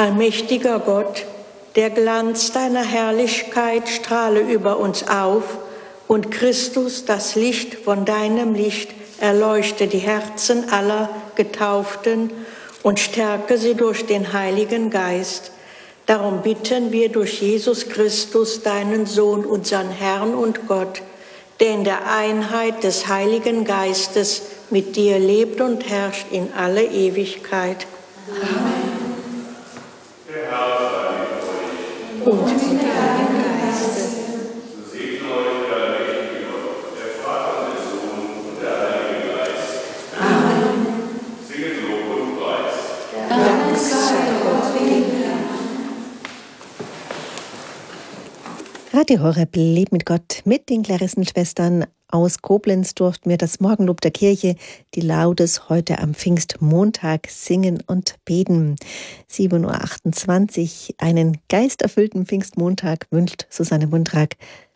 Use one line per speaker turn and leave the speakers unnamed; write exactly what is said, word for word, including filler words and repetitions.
Allmächtiger Gott, der Glanz deiner Herrlichkeit strahle über uns auf und Christus, das Licht von deinem Licht, erleuchte die Herzen aller Getauften und stärke sie durch den Heiligen Geist. Darum bitten wir durch Jesus Christus, deinen Sohn, unseren Herrn und Gott, der in der Einheit des Heiligen Geistes mit dir lebt und herrscht in alle Ewigkeit.
Amen.
Der Herr sei mit euch.
Und mit deinem Geiste.
So segne euch der allmächtige Gott, der Vater, der Sohn und der Heilige Geist.
Amen.
Singet Lob und Preis.
Dank sei Gott dem Herrn.
Radio Horeb lebt mit Gott. Mit den Klarissenschwestern aus Koblenz durften wir das Morgenlob der Kirche, die Laudes, heute am Pfingstmontag singen und beten. sieben Uhr achtundzwanzig, einen geisterfüllten Pfingstmontag wünscht Susanne Mundrack.